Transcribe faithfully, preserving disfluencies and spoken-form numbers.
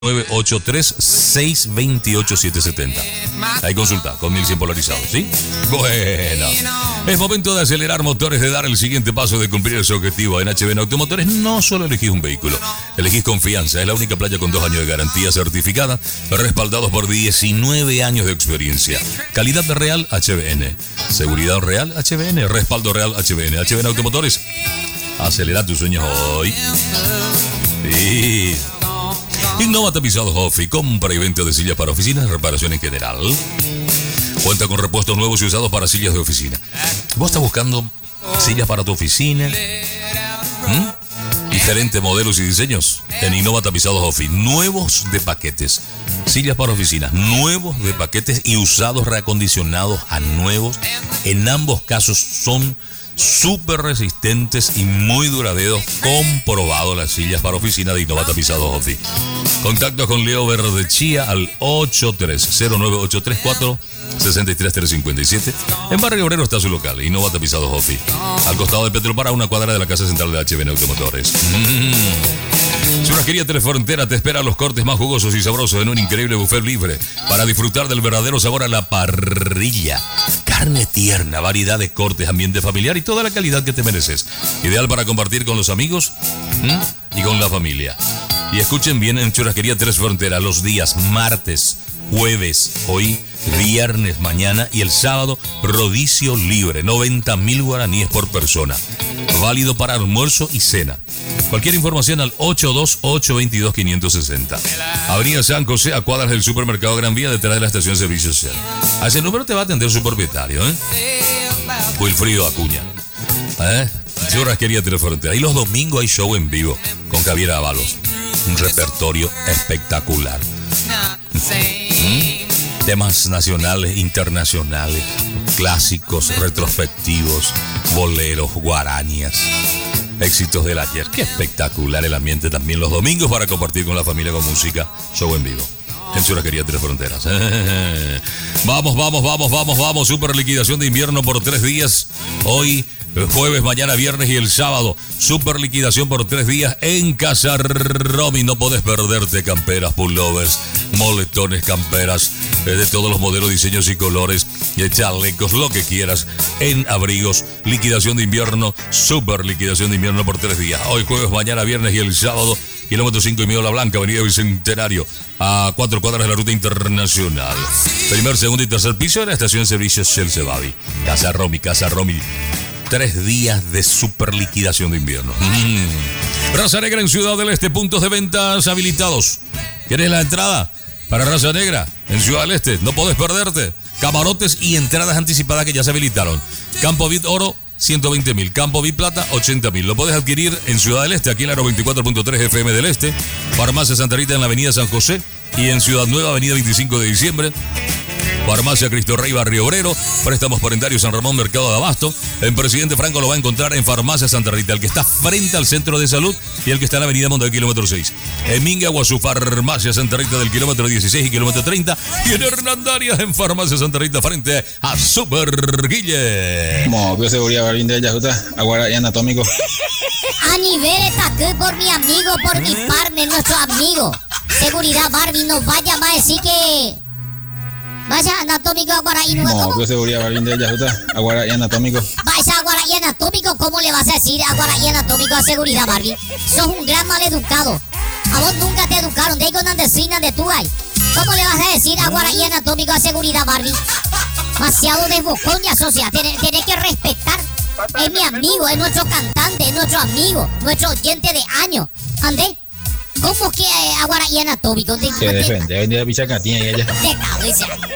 nueve ocho tres, seis dos ocho, siete siete cero. Ahí consulta, con mil cien polarizados, ¿sí? Bueno, es momento de acelerar motores, de dar el siguiente paso, de cumplir ese objetivo. En H B N Automotores no solo elegís un vehículo, elegís confianza. Es la única playa con dos años de garantía certificada, respaldados por diecinueve años de experiencia. Calidad real, H B N. Seguridad real, H B N. Respaldo real, H B N. H B N Automotores, acelera tus sueños hoy. Sí. Innova Tapizados Offi, compra y venta de sillas para oficinas, reparación en general. Cuenta con repuestos nuevos y usados para sillas de oficina. ¿Vos estás buscando sillas para tu oficina? ¿Mm? Diferentes modelos y diseños en Innova Tapizados Offi. Nuevos de paquetes. Sillas para oficinas, nuevos de paquetes y usados, reacondicionados a nuevos. En ambos casos son súper resistentes y muy duraderos. Comprobado las sillas para oficina de Innova Tapizados Offi. Contacto con Leo Verdechía al ocho tres cero nueve ocho tres cuatro seis tres tres cinco siete. En Barrio Obrero está su local, Innova Tapizados Offi. Al costado de Petropara, una cuadra de la casa central de H B N Automotores. Mm. Churrasquería Telefrontera te espera los cortes más jugosos y sabrosos en un increíble buffet libre para disfrutar del verdadero sabor a la parrilla. Carne tierna, variedad de cortes, ambiente familiar y toda la calidad que te mereces. Ideal para compartir con los amigos, ¿m? y con la familia. Y escuchen bien, en Churrasquería Tres Fronteras los días martes, jueves, hoy, viernes, mañana y el sábado, rodicio libre, noventa mil guaraníes por persona. Válido para almuerzo y cena. Cualquier información al ocho dos ocho dos dos cinco seis cero. Avenida San José, a cuadras del supermercado Gran Vía, detrás de la estación de servicio social. A ese número te va a atender su propietario, ¿eh? Wilfrido Acuña. ¿Eh? Churrasquería Tres Fronteras. Y los domingos hay show en vivo con Javier Ábalos. Un repertorio espectacular. ¿Mm? Temas nacionales, internacionales, clásicos, retrospectivos, boleros, guarañas, éxitos del ayer. Qué espectacular el ambiente también los domingos para compartir con la familia con música, show en vivo. En Churrasquería Tres Fronteras. Vamos, vamos, vamos, vamos, vamos. Super liquidación de invierno por tres días. Hoy, jueves, mañana, viernes y el sábado. Super liquidación por tres días en Casa Romy. No podés perderte camperas, pullovers, moletones, camperas, eh, de todos los modelos, diseños y colores, y chalecos, lo que quieras, en abrigos. Liquidación de invierno, super liquidación de invierno por tres días. Hoy, jueves, mañana, viernes y el sábado. Kilómetro cinco y medio La Blanca, Avenida Bicentenario, a cuatro cuadras de la ruta internacional. Primer, segundo y tercer piso de la estación de servicios Shell Cebavi. Casa Romy, Casa Romy. Tres días de super liquidación de invierno. Mm. Raza Negra en Ciudad del Este, puntos de ventas habilitados. ¿Quieres la entrada para Raza Negra en Ciudad del Este? No podés perderte. Camarotes y entradas anticipadas que ya se habilitaron. Campo Vid Oro, ciento veinte mil. Campo Vid Plata, ochenta mil. Lo podés adquirir en Ciudad del Este, aquí en la noventa y cuatro punto tres F M del Este. Farmacia Santa Rita en la Avenida San José. Y en Ciudad Nueva, Avenida veinticinco de diciembre. Farmacia Cristo Rey, Barrio Obrero. Préstamos parentarios San Ramón, Mercado de Abasto. En Presidente Franco lo va a encontrar en Farmacia Santa Rita, el que está frente al Centro de Salud y el que está en la Avenida Monte, kilómetro seis. En Minga, Guazú, Farmacia Santa Rita del kilómetro dieciséis y kilómetro treinta. Y en Hernandarias, en Farmacia Santa Rita, frente a Super Guille. Como vio seguridad, Barbín de Yajuta, aguara y anatómico. A nivel ataque por mi amigo, por mi partner, nuestro amigo. Seguridad, Barbie, nos vaya a decir que... Vaya anatómico, aguara y no. Como vio seguridad, Barbín de Yajuta, aguara y anatómico. Vaya aguara y anatómico, ¿cómo le vas a decir aguara y anatómico a seguridad, Barbie? Sos un gran maleducado. A vos nunca te educaron, de ahí con andesina de tú hay. ¿Cómo le vas a decir aguara y anatómico a seguridad, Barbie? Demasiado desbocón ya, socia. Tenés, tenés que respetar. Es mi amigo, es nuestro cantante, es nuestro amigo, nuestro oyente de años. ¿Andé? ¿Cómo que eh, aguara y anatómico? Se defiende, venía a Pichacatina y ella. De cabeza.